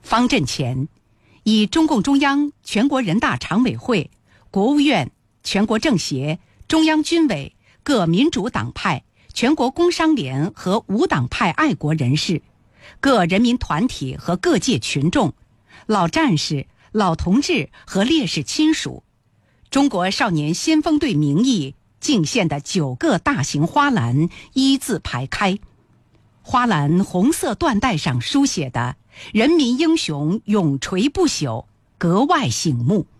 方阵前，以中共中央、全国人大常委会、国务院、全国政协、中央军委、各民主党派、全国工商联和无党派爱国人士、各人民团体和各界群众、老战士、老同志和烈士亲属，中国少年先锋队名义敬献的9个大型花篮依次排开。花篮红色缎带上书写的“人民英雄永垂不朽”格外醒目。